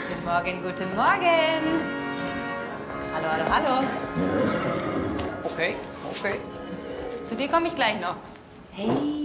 Guten Morgen, guten Morgen. Hallo, hallo, hallo. Okay, okay. Zu dir komme ich gleich noch. Hey.